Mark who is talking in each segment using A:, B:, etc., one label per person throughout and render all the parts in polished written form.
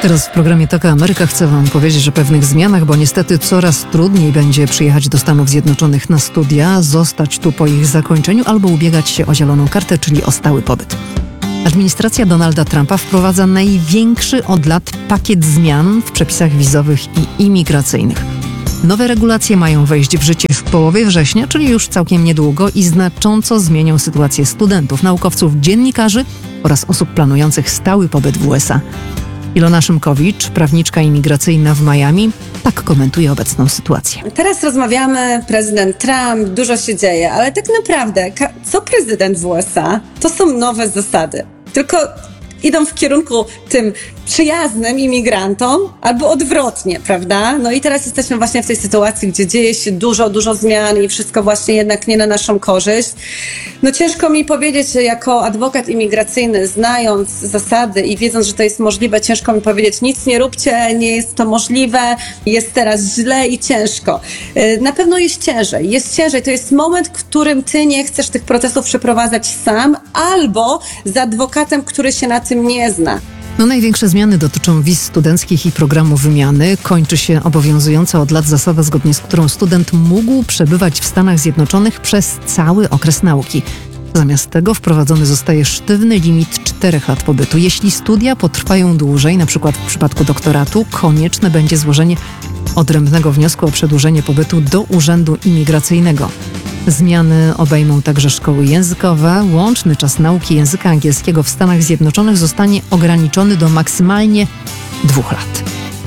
A: Teraz w programie Taka Ameryka chcę Wam powiedzieć o pewnych zmianach, bo niestety coraz trudniej będzie przyjechać do Stanów Zjednoczonych na studia, zostać tu po ich zakończeniu albo ubiegać się o zieloną kartę, czyli o stały pobyt. Administracja Donalda Trumpa wprowadza największy od lat pakiet zmian w przepisach wizowych i imigracyjnych. Nowe regulacje mają wejść w życie w połowie września, czyli już całkiem niedługo i znacząco zmienią sytuację studentów, naukowców, dziennikarzy oraz osób planujących stały pobyt w USA. Ilona Szymkowicz, prawniczka imigracyjna w Miami, tak komentuje obecną sytuację.
B: Teraz rozmawiamy, prezydent Trump, dużo się dzieje, ale tak naprawdę co prezydent w USA, to są nowe zasady. Tylko idą w kierunku tym przyjaznym imigrantom, albo odwrotnie, prawda? No i teraz jesteśmy właśnie w tej sytuacji, gdzie dzieje się dużo zmian i wszystko właśnie jednak nie na naszą korzyść. No ciężko mi powiedzieć, jako adwokat imigracyjny, znając zasady i wiedząc, że to jest możliwe, ciężko mi powiedzieć, nic nie róbcie, nie jest to możliwe, jest teraz źle i ciężko. Na pewno jest ciężej, to jest moment, w którym ty nie chcesz tych procesów przeprowadzać sam, albo z adwokatem, który się na tym nie zna.
A: Największe zmiany dotyczą wiz studenckich i programu wymiany. Kończy się obowiązująca od lat zasada, zgodnie z którą student mógł przebywać w Stanach Zjednoczonych przez cały okres nauki. Zamiast tego wprowadzony zostaje sztywny limit 4 lat pobytu. Jeśli studia potrwają dłużej, np. w przypadku doktoratu, konieczne będzie złożenie odrębnego wniosku o przedłużenie pobytu do Urzędu Imigracyjnego. Zmiany obejmą także szkoły językowe. Łączny czas nauki języka angielskiego w Stanach Zjednoczonych zostanie ograniczony do maksymalnie 2 lat.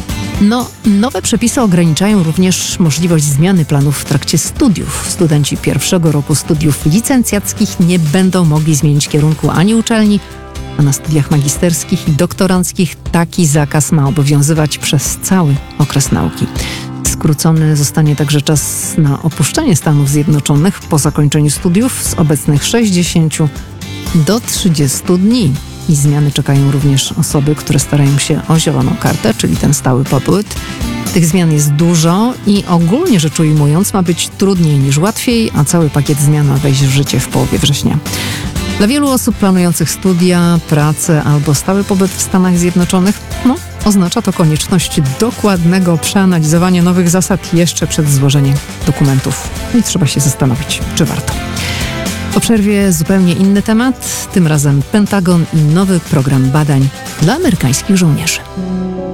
A: Nowe przepisy ograniczają również możliwość zmiany planów w trakcie studiów. Studenci pierwszego roku studiów licencjackich nie będą mogli zmienić kierunku ani uczelni, a na studiach magisterskich i doktoranckich taki zakaz ma obowiązywać przez cały okres nauki. Skrócony zostanie także czas na opuszczenie Stanów Zjednoczonych po zakończeniu studiów z obecnych 60 do 30 dni. I zmiany czekają również osoby, które starają się o zieloną kartę, czyli ten stały pobyt. Tych zmian jest dużo i ogólnie rzecz ujmując ma być trudniej niż łatwiej, a cały pakiet zmian ma wejść w życie w połowie września. Dla wielu osób planujących studia, pracę albo stały pobyt w Stanach Zjednoczonych, oznacza to konieczność dokładnego przeanalizowania nowych zasad jeszcze przed złożeniem dokumentów. I trzeba się zastanowić, czy warto. Po przerwie zupełnie inny temat, tym razem Pentagon i nowy program badań dla amerykańskich żołnierzy.